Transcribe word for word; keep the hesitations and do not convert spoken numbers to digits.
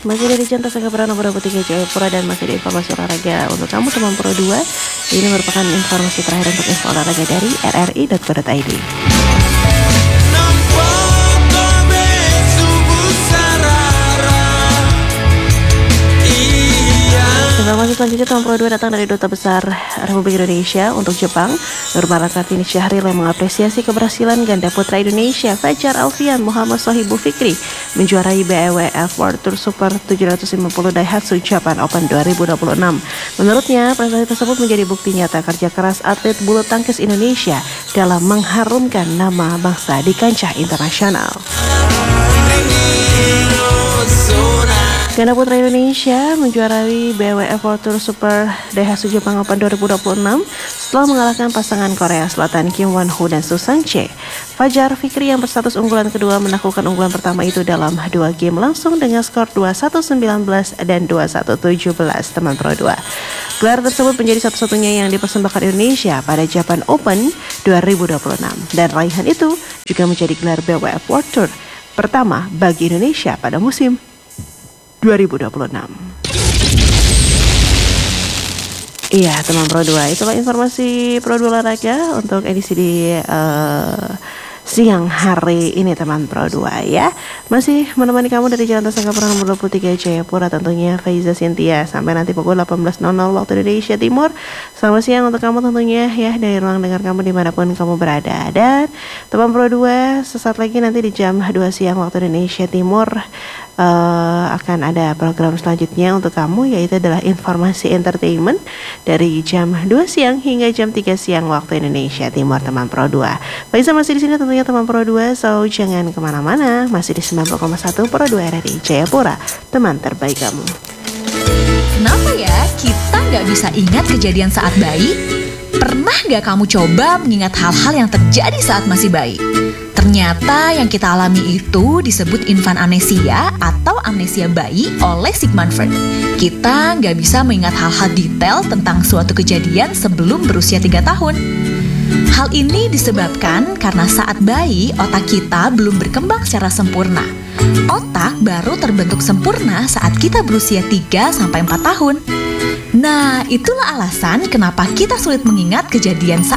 Masih dari Jantas Sangka nomor dua puluh tiga Jayapura dan masih di informasi olahraga untuk kamu teman Pro dua. Ini merupakan informasi terakhir untuk info olahraga dari r r i dot co dot i d. Informasi selanjutnya teman Pro dua datang dari Duta Besar Republik Indonesia untuk Jepang, Nurmala Kartini Syahril yang mengapresiasi keberhasilan ganda putra Indonesia Fajar Alfian Muhammad Sohibu Fikri menjuarai B W F World Tour Super tujuh ratus lima puluh Daihatsu Japan Open dua ribu dua puluh enam. Menurutnya, prestasi tersebut menjadi bukti nyata kerja keras atlet bulu tangkis Indonesia dalam mengharumkan nama bangsa di kancah internasional. Ganda putra Indonesia menjuarai B W F World Tour Super Daihatsu Jepang Open dua ribu dua puluh enam setelah mengalahkan pasangan Korea Selatan Kim Won Ho dan Susan Che. Fajar Fikri yang berstatus unggulan kedua menaklukkan unggulan pertama itu dalam dua game langsung dengan skor dua puluh satu sembilan belas dan dua puluh satu tujuh belas teman Pro dua. Gelar tersebut menjadi satu-satunya yang dipersembahkan Indonesia pada Japan Open dua ribu dua puluh enam dan raihan itu juga menjadi gelar B W F World Tour pertama bagi Indonesia pada musim dua ribu dua puluh enam. Iya teman Pro dua, itulah informasi Pro dua olahraga untuk edisi di uh, siang hari ini teman Pro dua ya. Masih menemani kamu dari Jalan Sangka nomor dua puluh tiga Jayapura tentunya Faiza Cynthia sampai nanti pukul delapan belas waktu Indonesia Timur. Selamat siang untuk kamu tentunya ya, dari ruang dengar kamu dimanapun kamu berada. Dan teman Pro dua, sesaat lagi nanti di jam dua siang waktu Indonesia Timur Uh, akan ada program selanjutnya untuk kamu, yaitu adalah informasi entertainment dari jam dua siang hingga jam tiga siang waktu Indonesia Timur teman Pro dua. Faiza masih di sini tentunya teman Pro dua, so jangan kemana-mana, masih di sembilan puluh koma satu Pro dua R R I Jayapura, teman terbaik kamu. Kenapa ya kita nggak bisa ingat kejadian saat bayi? Pernah nggak kamu coba mengingat hal-hal yang terjadi saat masih bayi? Ternyata yang kita alami itu disebut infant amnesia atau amnesia bayi oleh Sigmund Freud. Kita nggak bisa mengingat hal-hal detail tentang suatu kejadian sebelum berusia tiga tahun. Hal ini disebabkan karena saat bayi otak kita belum berkembang secara sempurna. Otak baru terbentuk sempurna saat kita berusia tiga sampai empat tahun. Nah, itulah alasan kenapa kita sulit mengingat kejadian saat